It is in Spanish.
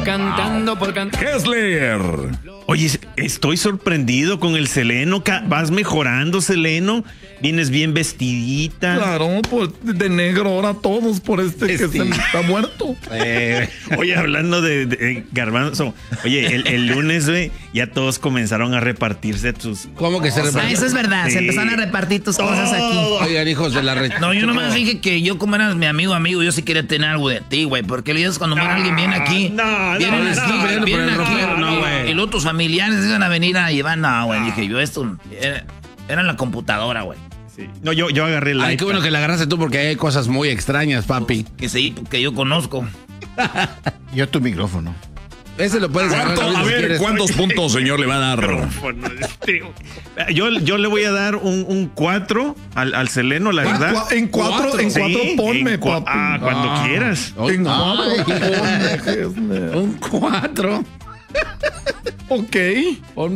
cantando por cantar. Kessler. Oye, estoy sorprendido con el Seleno. Vas mejorando, Seleno. Vienes bien vestidita. Claro, pues de negro ahora todos por que se está muerto. Oye, hablando de Garbanzo. Oye, el lunes, güey, ya todos comenzaron a repartirse tus... ¿Cómo que se repartieron? Eso es verdad, Sí. se empezaron a repartir tus cosas aquí. Oigan, hijos de la No, yo nomás dije que yo como eras mi amigo, yo sí quería tener algo de ti, güey. Porque le dices cuando muere alguien viene aquí. Vienen aquí. Y luego tus familiares iban a venir a llevar. No, güey, dije yo esto era en la computadora, güey. Sí. No, yo agarré el Ay, iPad. qué bueno que la agarraste tú porque hay cosas muy extrañas, papi. Que yo conozco. Yo tu micrófono. Ese lo puedes agarrar. A si ver, quieres. ¿cuántos puntos, señor, le va a dar? Yo le voy a dar un 4 al Seleno, la verdad. En cuatro ponme, papi. Cuando quieras. En 4 ponme, Kessler. Un 4. Ok.